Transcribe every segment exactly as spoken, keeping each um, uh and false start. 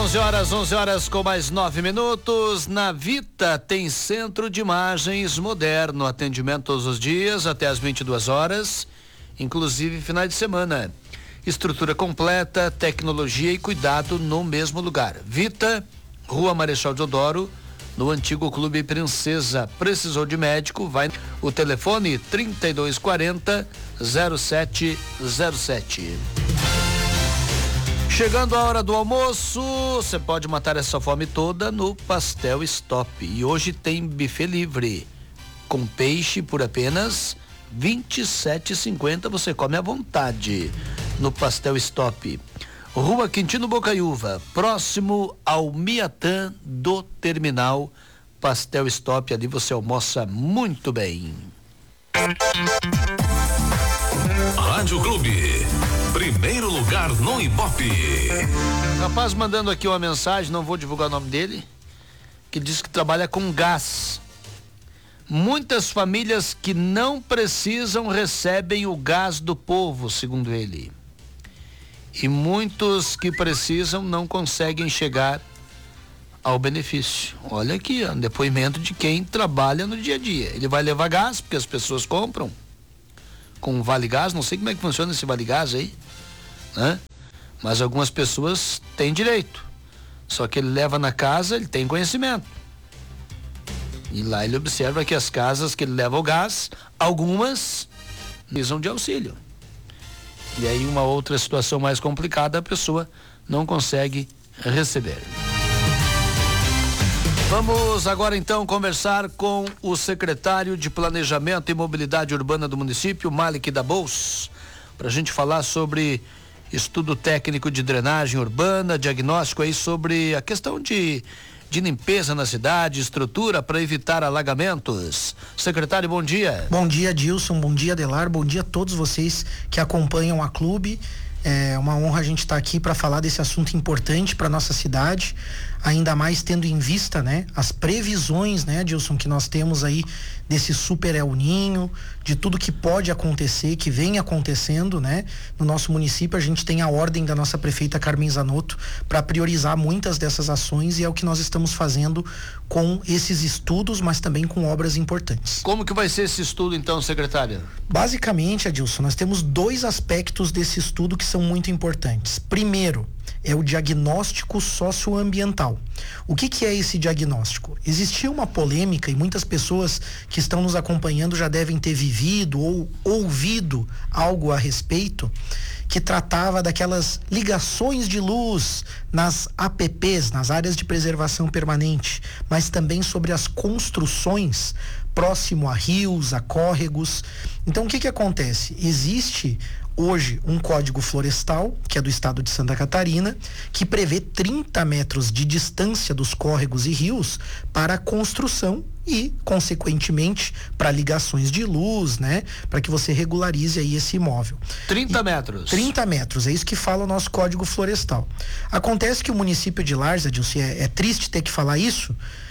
onze horas, onze horas com mais nove minutos. Na Vita tem centro de imagens moderno, atendimento todos os dias até as vinte e duas horas, inclusive finais de semana. Estrutura completa, tecnologia e cuidado no mesmo lugar. Vita, Rua Marechal Deodoro, no antigo Clube Princesa. Precisou de médico? Vai. O telefone trinta e dois quarenta, zero sete zero sete. Chegando a hora do almoço, você pode matar essa fome toda no Pastel Stop. E hoje tem buffet livre, com peixe por apenas vinte e sete reais e cinquenta centavos. Você come à vontade no Pastel Stop. Rua Quintino Bocaiúva, próximo ao Miatã do Terminal. Pastel Stop, ali você almoça muito bem. Rádio Clube, primeiro lugar no Ibope. Rapaz mandando aqui uma mensagem, não vou divulgar o nome dele, que diz que trabalha com gás. Muitas famílias que não precisam recebem o gás do povo, segundo ele. E muitos que precisam não conseguem chegar ao benefício. Olha aqui, ó, um depoimento de quem trabalha no dia a dia. Ele vai levar gás, porque as pessoas compram com Vale Gás, não sei como é que funciona esse Vale Gás aí, né? Mas algumas pessoas têm direito. Só que ele leva na casa, ele tem conhecimento. E lá ele observa que as casas que ele leva o gás, algumas precisam de auxílio. E aí uma outra situação mais complicada, a pessoa não consegue receber. Vamos agora então conversar com o secretário de Planejamento e Mobilidade Urbana do município, Malik Dabous, para a gente falar sobre estudo técnico de drenagem urbana, diagnóstico aí sobre a questão de, de limpeza na cidade, estrutura para evitar alagamentos. Secretário, bom dia. Bom dia, Dilson, bom dia, Adelar, bom dia a todos vocês que acompanham a Clube. É uma honra a gente estar aqui para falar desse assunto importante para nossa cidade, ainda mais tendo em vista, né, as previsões, né, Dilson, que nós temos aí desse super El Ninho, de tudo que pode acontecer, que vem acontecendo, né, no nosso município. A gente tem a ordem da nossa prefeita Carmen Zanotto para priorizar muitas dessas ações, e é o que nós estamos fazendo com esses estudos, mas também com obras importantes. Como que vai ser esse estudo então, secretário? Basicamente, Adilson, nós temos dois aspectos desse estudo que são muito importantes. Primeiro, é o diagnóstico socioambiental. O que que é esse diagnóstico? Existia uma polêmica, e muitas pessoas que estão nos acompanhando já devem ter vivido ou ouvido algo a respeito, que tratava daquelas ligações de luz nas A P Ps, nas áreas de preservação permanente, mas também sobre as construções próximo a rios, a córregos. Então, o que que acontece? Existe hoje um código florestal, que é do estado de Santa Catarina, que prevê trinta metros de distância dos córregos e rios para a construção e, consequentemente, para ligações de luz, né? Para que você regularize aí esse imóvel. trinta metros. trinta metros, é isso que fala o nosso código florestal. Acontece que o município de Lages, Adilson, é, é triste ter que falar isso,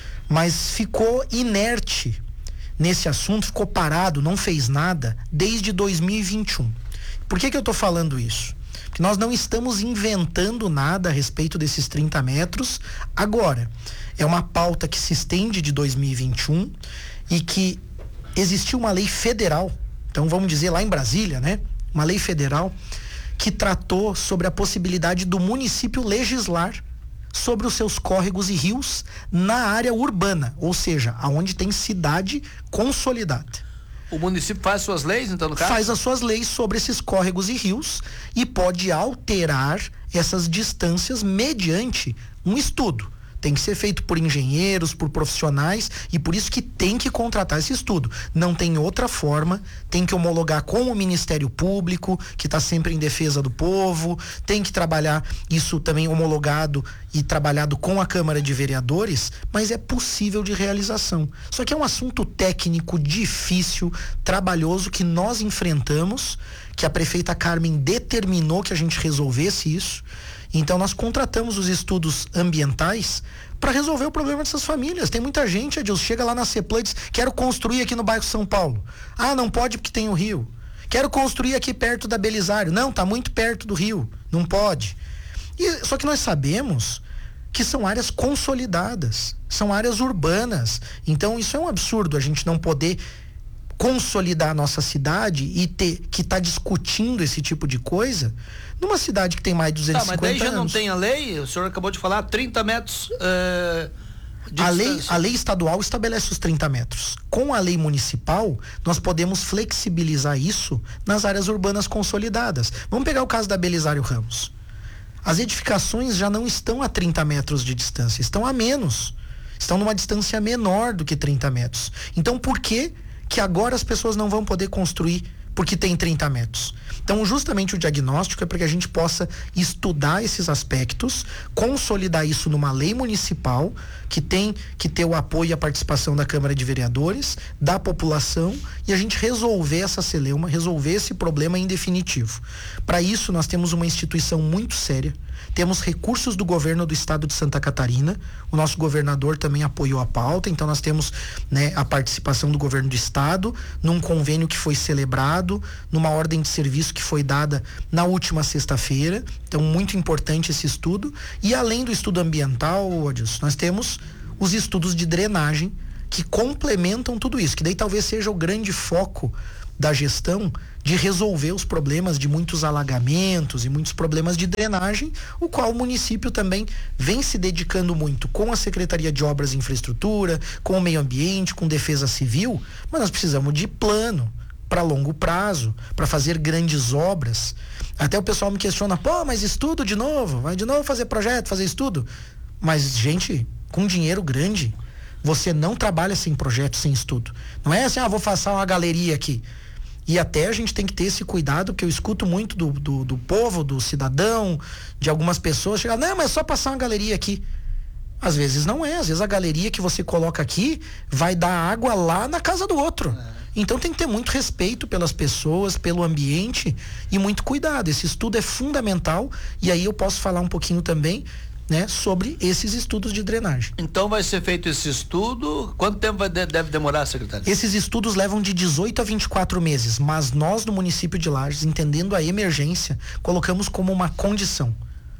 mas ficou inerte nesse assunto, ficou parado, não fez nada desde dois mil e vinte e um. Por que que eu tô falando isso? Porque nós não estamos inventando nada a respeito desses trinta metros agora. É uma pauta que se estende de dois mil e vinte e um e que existiu uma lei federal, então vamos dizer lá em Brasília, né? Uma lei federal que tratou sobre a possibilidade do município legislar sobre os seus córregos e rios na área urbana, ou seja, aonde tem cidade consolidada. O município faz suas leis, então, no caso? Faz as suas leis sobre esses córregos e rios e pode alterar essas distâncias mediante um estudo. Tem que ser feito por engenheiros, por profissionais, e por isso que tem que contratar esse estudo. Não tem outra forma, tem que homologar com o Ministério Público, que está sempre em defesa do povo, tem que trabalhar isso também homologado e trabalhado com a Câmara de Vereadores, mas é possível de realização. Só que é um assunto técnico, difícil, trabalhoso, que nós enfrentamos, que a prefeita Carmen determinou que a gente resolvesse isso. Então nós contratamos os estudos ambientais para resolver o problema dessas famílias. Tem muita gente, Adilson, chega lá na CEPLAN e diz: quero construir aqui no bairro São Paulo. Ah, não pode porque tem o rio. Quero construir aqui perto da Belisário. Não, tá muito perto do rio, não pode. E, só que nós sabemos que são áreas consolidadas, são áreas urbanas. Então isso é um absurdo, a gente não poder consolidar a nossa cidade e ter que estar tá discutindo esse tipo de coisa numa cidade que tem mais de duzentos e cinquenta anos. Tá, mas daí já não tem a lei? O senhor acabou de falar trinta metros uh, de a distância. lei, a lei estadual estabelece os trinta metros. Com a lei municipal, nós podemos flexibilizar isso nas áreas urbanas consolidadas. Vamos pegar o caso da Belisário Ramos. As edificações já não estão a trinta metros de distância, estão a menos. Estão numa distância menor do que trinta metros. Então, por que que agora as pessoas não vão poder construir porque tem trinta metros? Então, justamente o diagnóstico é para que a gente possa estudar esses aspectos, consolidar isso numa lei municipal que tem que ter o apoio e a participação da Câmara de Vereadores, da população, e a gente resolver essa celeuma, resolver esse problema em definitivo. Para isso, nós temos uma instituição muito séria, temos recursos do governo do estado de Santa Catarina, o nosso governador também apoiou a pauta, então nós temos, né, a participação do governo do estado num convênio que foi celebrado, numa ordem de serviço que foi dada na última sexta-feira. Então, muito importante esse estudo. E além do estudo ambiental, Adilson, nós temos os estudos de drenagem que complementam tudo isso, que daí talvez seja o grande foco da gestão de resolver os problemas de muitos alagamentos e muitos problemas de drenagem, o qual o município também vem se dedicando muito com a Secretaria de Obras e Infraestrutura, com o Meio Ambiente, com Defesa Civil, mas nós precisamos de plano para longo prazo, para fazer grandes obras. Até o pessoal me questiona, pô, mas estudo de novo, vai de novo fazer projeto, fazer estudo. Mas, gente, com dinheiro grande, você não trabalha sem projeto, sem estudo. Não é assim, ah, vou fazer uma galeria aqui. E até a gente tem que ter esse cuidado, que eu escuto muito do, do, do povo, do cidadão, de algumas pessoas, chegar, não, mas é só passar uma galeria aqui. Às vezes não é, às vezes a galeria que você coloca aqui vai dar água lá na casa do outro. É. Então tem que ter muito respeito pelas pessoas, pelo ambiente e muito cuidado. Esse estudo é fundamental e aí eu posso falar um pouquinho também, né, sobre esses estudos de drenagem. Então vai ser feito esse estudo, quanto tempo vai, deve demorar, secretário? Esses estudos levam de dezoito a vinte e quatro meses, mas nós no município de Lages, entendendo a emergência, colocamos como uma condição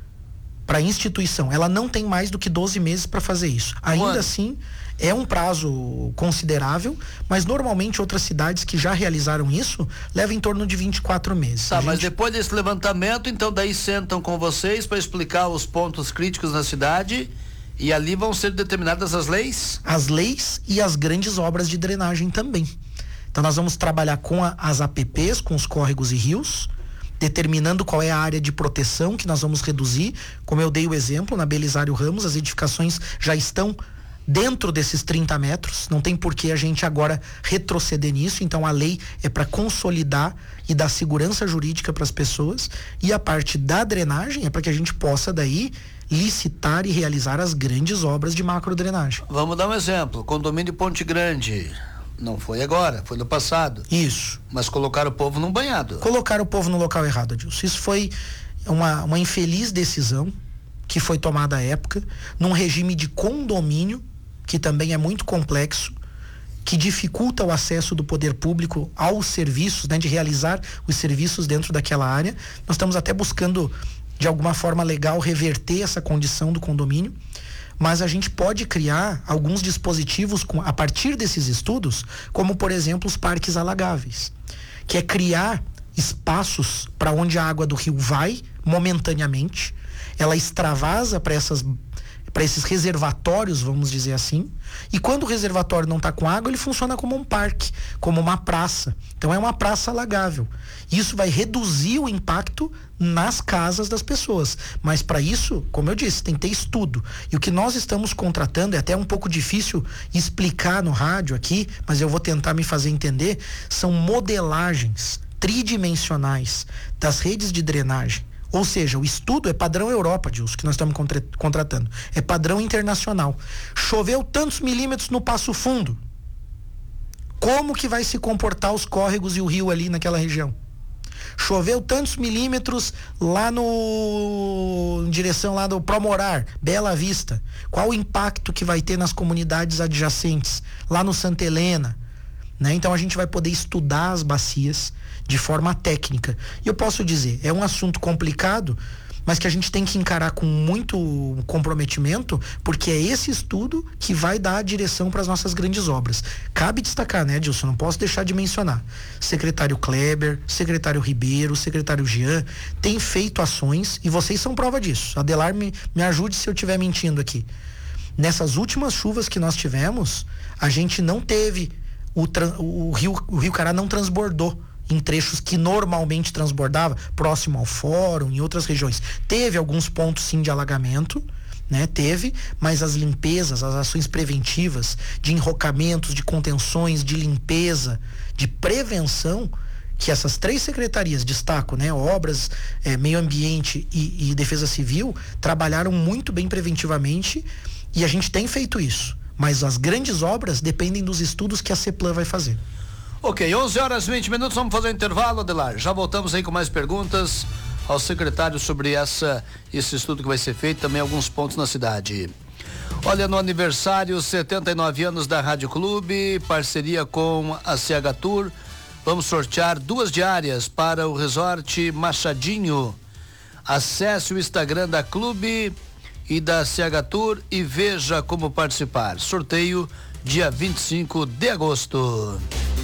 para a instituição. Ela não tem mais do que doze meses para fazer isso. Ainda Quando? assim, é um prazo considerável, mas normalmente outras cidades que já realizaram isso levam em torno de vinte e quatro meses. Tá, a mas gente... depois desse levantamento, então daí sentam com vocês para explicar os pontos críticos na cidade e ali vão ser determinadas as leis? As leis e as grandes obras de drenagem também. Então nós vamos trabalhar com a, as A P Ps, com os córregos e rios, determinando qual é a área de proteção que nós vamos reduzir. Como eu dei o exemplo, na Belisário Ramos, as edificações já estão dentro desses trinta metros, não tem por que a gente agora retroceder nisso. Então a lei é para consolidar e dar segurança jurídica para as pessoas, e a parte da drenagem é para que a gente possa daí licitar e realizar as grandes obras de macrodrenagem. Vamos dar um exemplo, condomínio Ponte Grande. Não foi agora, foi no passado. Isso. Mas colocaram o povo num banhado. Colocaram o povo no local errado, Adilson. Isso foi uma, uma infeliz decisão que foi tomada à época, num regime de condomínio, que também é muito complexo, que dificulta o acesso do poder público aos serviços, né, de realizar os serviços dentro daquela área. Nós estamos até buscando, de alguma forma legal, reverter essa condição do condomínio. Mas a gente pode criar alguns dispositivos com, a partir desses estudos, como por exemplo os parques alagáveis, que é criar espaços para onde a água do rio vai momentaneamente, ela extravasa para essas para esses reservatórios, vamos dizer assim, e quando o reservatório não está com água, ele funciona como um parque, como uma praça. Então é uma praça alagável. Isso vai reduzir o impacto nas casas das pessoas, mas para isso, como eu disse, tem que ter estudo. E o que nós estamos contratando, é até um pouco difícil explicar no rádio aqui, mas eu vou tentar me fazer entender, são modelagens tridimensionais das redes de drenagem. Ou seja, o estudo é padrão Europa, Dilson, que nós estamos contra- contratando. É padrão internacional. Choveu tantos milímetros no Passo Fundo. Como que vai se comportar os córregos e o rio ali naquela região? Choveu tantos milímetros lá no... em direção lá do Promorar, Bela Vista. Qual o impacto que vai ter nas comunidades adjacentes? Lá no Santa Helena. Né? Então a gente vai poder estudar as bacias de forma técnica. E eu posso dizer, é um assunto complicado, mas que a gente tem que encarar com muito comprometimento, porque é esse estudo que vai dar a direção para as nossas grandes obras. Cabe destacar, né, Edilson? Não posso deixar de mencionar. Secretário Kleber, secretário Ribeiro, secretário Jean, tem feito ações e vocês são prova disso. Adelar, me, me ajude se eu estiver mentindo aqui. Nessas últimas chuvas que nós tivemos, a gente não teve, o, o, rio, o Rio Cará não transbordou em trechos que normalmente transbordava, próximo ao fórum, em outras regiões. Teve alguns pontos sim de alagamento, né? Teve, mas as limpezas, as ações preventivas de enrocamentos, de contenções, de limpeza, de prevenção, que essas três secretarias, destaco, né? Obras, eh, meio ambiente e, e defesa civil, trabalharam muito bem preventivamente e a gente tem feito isso. Mas as grandes obras dependem dos estudos que a CEPLAN vai fazer. Ok, onze horas e vinte minutos, vamos fazer um intervalo, Adelar. Já voltamos aí com mais perguntas ao secretário sobre essa, esse estudo que vai ser feito, também alguns pontos na cidade. Olha, no aniversário, setenta e nove anos da Rádio Clube, parceria com a C H Tour, vamos sortear duas diárias para o Resort Machadinho. Acesse o Instagram da Clube e da C H Tour e veja como participar. Sorteio dia vinte e cinco de agosto.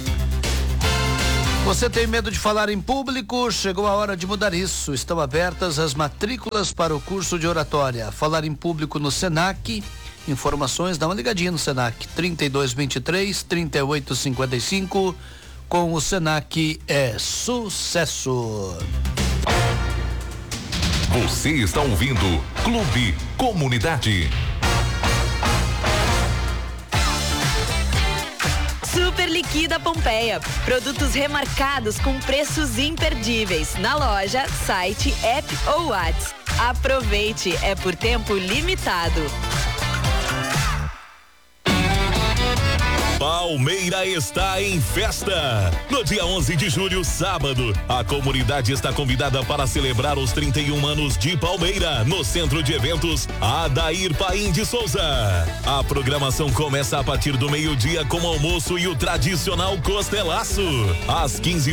Você tem medo de falar em público? Chegou a hora de mudar isso. Estão abertas as matrículas para o curso de oratória. Falar em público no Senac. Informações, dá uma ligadinha no Senac. trinta e dois, vinte e três, trinta e oito, cinquenta e cinco. Com o Senac é sucesso. Você está ouvindo Clube Comunidade. Super Liquida Pompeia. Produtos remarcados com preços imperdíveis. Na loja, site, app ou WhatsApp. Aproveite, é por tempo limitado. Palmeira está em festa. No dia onze de julho, sábado, a comunidade está convidada para celebrar os trinta e um anos de Palmeira no Centro de Eventos Adair Paim de Souza. A programação começa a partir do meio-dia com o almoço e o tradicional costelaço. Às quinze